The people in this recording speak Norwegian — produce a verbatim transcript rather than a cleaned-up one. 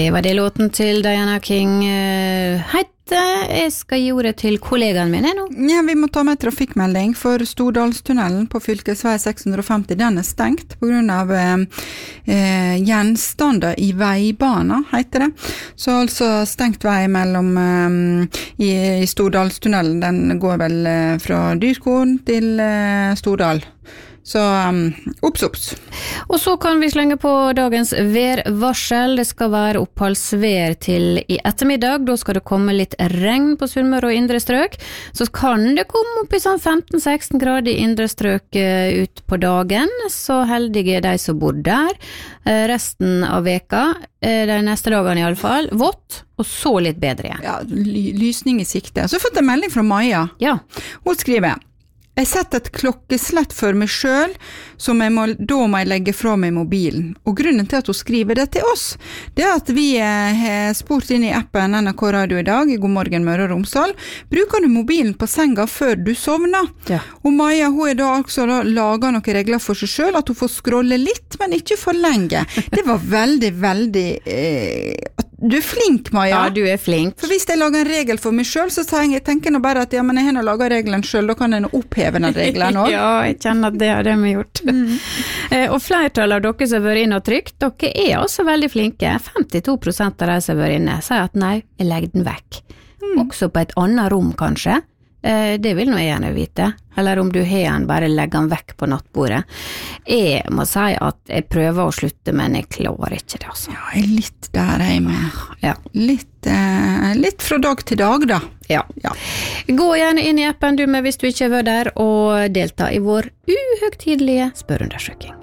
Det var det låten til Diana King heter. Jeg skal gi ordet til kollegaen min nå. Ja, vi må ta med trafikkmelding, for Stordalstunnelen på fylkesvei seks hundre og femti, den er stengt på grunn av eh, gjenstander i veibanen, heter det. Så altså stengt vei mellom eh, i, i Stordalstunnelen, den går vel eh, fra Dyrkorn til eh, Stordal. Så um, opps, opps. Og så kan vi slenge på dagens værvarsel. Det skal være oppholdsvær til i ettermiddag. Da skal det komme litt regn på Sunnmøre og indre strøk. Så kan det komme opp i sånn femten seksten grader i indre strøk uh, ut på dagen. Så heldige de som bor der. Uh, resten av veka, uh, de neste dagene i alle fall, vått. Og så litt bedre igjen. Ja, ly- lysning i sikte. Så har jeg fått en melding fra Maja. Ja. Hun skriver: Jeg setter et klokkeslett for meg selv, som jeg må, da må jeg legge fra meg mobilen. Og grunnen til at hun skriver det til oss, det er at vi eh, har spurt inn i appen N R K Radio i dag, i God morgen Møre og Romsdal. Bruker du mobilen på senga før du sovner? Ja. Og Maja, hun er da også da laget noen regler for seg selv, at hun får scrolle litt, men ikke for lenge. Det var veldig, veldig... Eh, Du er flink, Maja. Ja, du er flink. For hvis jeg lager en regel for meg selv, så tenker jeg tenker nå bare at ja, men jeg har nå laget regelen selv, da kan jeg nå oppheve den regelen også. Ja, jeg kjenner at det har det vi gjort. Mm. Eh, og flertallet av dere som har vært inne og trykt, dere er også veldig flinke. femtito prosent av de som har vært inne sier at nei, jeg legger den vekk. Mm. Også på et annet rom, kanskje. Eh, det vil nå jeg gjerne vite. Eller om du har den, bare legger den vekk på nattbordet. Jeg må si at jeg prøver å slutte, men jeg klarer ikke det, altså. Ja, jeg er litt der jeg er med. Ja. Litt, eh, litt fra dag til dag, da. Ja. ja. Gå gjerne inn i appen du med hvis du ikke har vært der, og delta i vår uhøgtidelige spørreundersøking.